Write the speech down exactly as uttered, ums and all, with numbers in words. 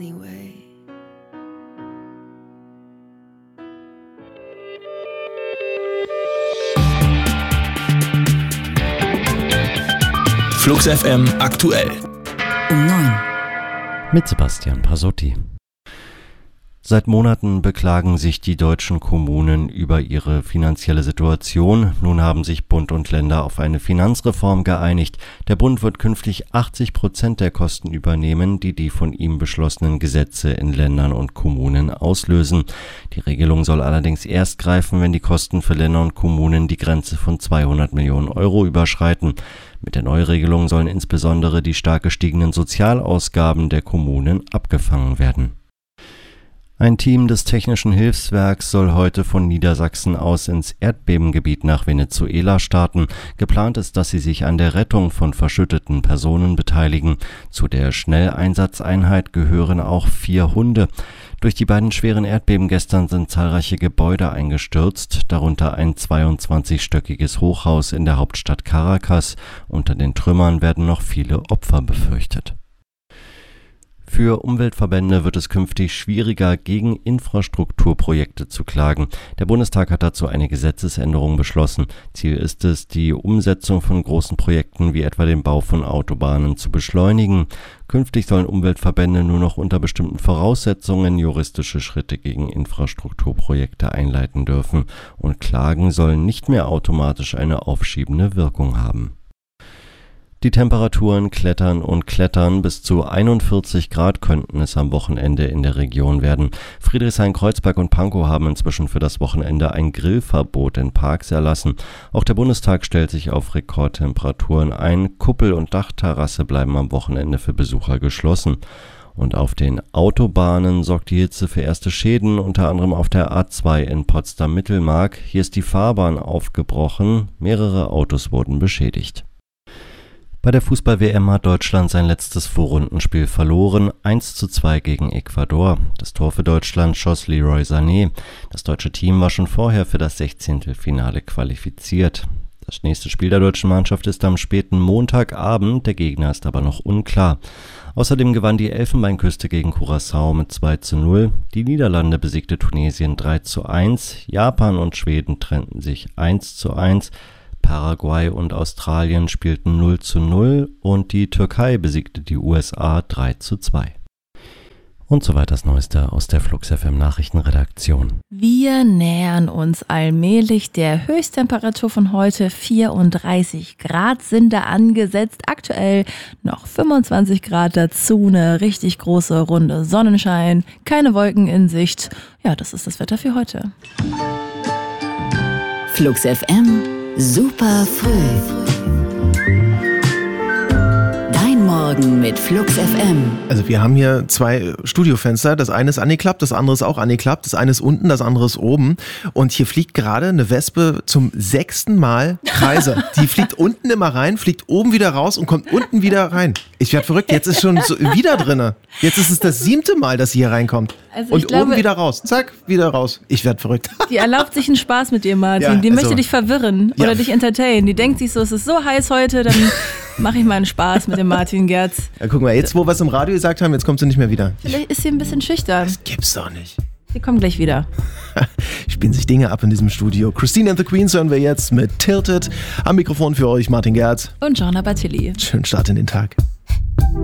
Anyway. Flux F M aktuell. Um neun. Mit Sebastian Pasotti. Seit Monaten beklagen sich die deutschen Kommunen über ihre finanzielle Situation. Nun haben sich Bund und Länder auf eine Finanzreform geeinigt. Der Bund wird künftig achtzig Prozent der Kosten übernehmen, die die von ihm beschlossenen Gesetze in Ländern und Kommunen auslösen. Die Regelung soll allerdings erst greifen, wenn die Kosten für Länder und Kommunen die Grenze von zweihundert Millionen Euro überschreiten. Mit der Neuregelung sollen insbesondere die stark gestiegenen Sozialausgaben der Kommunen abgefangen werden. Ein Team des Technischen Hilfswerks soll heute von Niedersachsen aus ins Erdbebengebiet nach Venezuela starten. Geplant ist, dass sie sich an der Rettung von verschütteten Personen beteiligen. Zu der Schnelleinsatzeinheit gehören auch vier Hunde. Durch die beiden schweren Erdbeben gestern sind zahlreiche Gebäude eingestürzt, darunter ein zweiundzwanzigstöckiges Hochhaus in der Hauptstadt Caracas. Unter den Trümmern werden noch viele Opfer befürchtet. Für Umweltverbände wird es künftig schwieriger, gegen Infrastrukturprojekte zu klagen. Der Bundestag hat dazu eine Gesetzesänderung beschlossen. Ziel ist es, die Umsetzung von großen Projekten wie etwa den Bau von Autobahnen zu beschleunigen. Künftig sollen Umweltverbände nur noch unter bestimmten Voraussetzungen juristische Schritte gegen Infrastrukturprojekte einleiten dürfen. Und Klagen sollen nicht mehr automatisch eine aufschiebende Wirkung haben. Die Temperaturen klettern und klettern. Bis zu einundvierzig Grad könnten es am Wochenende in der Region werden. Friedrichshain-Kreuzberg und Pankow haben inzwischen für das Wochenende ein Grillverbot in Parks erlassen. Auch der Bundestag stellt sich auf Rekordtemperaturen ein. Kuppel und Dachterrasse bleiben am Wochenende für Besucher geschlossen. Und auf den Autobahnen sorgt die Hitze für erste Schäden, unter anderem auf der A zwei in Potsdam-Mittelmark. Hier ist die Fahrbahn aufgebrochen. Mehrere Autos wurden beschädigt. Bei der Fußball-W M hat Deutschland sein letztes Vorrundenspiel verloren, eins zu zwei gegen Ecuador. Das Tor für Deutschland schoss Leroy Sané. Das deutsche Team war schon vorher für das Sechzehntelfinale qualifiziert. Das nächste Spiel der deutschen Mannschaft ist am späten Montagabend, der Gegner ist aber noch unklar. Außerdem gewann die Elfenbeinküste gegen Curaçao mit zwei zu null. Die Niederlande besiegte Tunesien drei zu eins. Japan und Schweden trennten sich eins zu eins. Paraguay und Australien spielten null zu null und die Türkei besiegte die U S A drei zu zwei. Und soweit das Neueste aus der Flux F M Nachrichtenredaktion. Wir nähern uns allmählich der Höchsttemperatur von heute. vierunddreißig Grad sind da angesetzt. Aktuell noch fünfundzwanzig Grad dazu, eine richtig große Runde Sonnenschein, keine Wolken in Sicht. Ja, das ist das Wetter für heute. Flux F M. Super früh. Dein Morgen mit Flux F M. Also wir haben hier zwei Studiofenster. Das eine ist angeklappt, das andere ist auch angeklappt. Das eine ist unten, das andere ist oben. Und hier fliegt gerade eine Wespe zum sechsten Mal Kreise. Die fliegt unten immer rein, fliegt oben wieder raus und kommt unten wieder rein. Ich werde verrückt, jetzt ist schon so wieder drinne. Jetzt ist es das siebte Mal, dass sie hier reinkommt. Also und ich glaube, oben wieder raus. Zack, wieder raus. Ich werde verrückt. Die erlaubt sich einen Spaß mit dir, Martin. Ja, die also, möchte dich verwirren ja. oder dich entertainen. Die denkt sich so, es ist so heiß heute, dann mache ich mal einen Spaß mit dem Martin Gerz. Ja, guck mal, jetzt wo wir es im Radio gesagt haben, jetzt kommt sie nicht mehr wieder. Vielleicht ist sie ein bisschen schüchtern. Das gibt's doch nicht. Sie kommt gleich wieder. Spielen sich Dinge ab in diesem Studio. Christine and the Queens hören wir jetzt mit Tilted. Am Mikrofon für euch Martin Gerz. Und Joanna Batilli. Schönen Start in den Tag.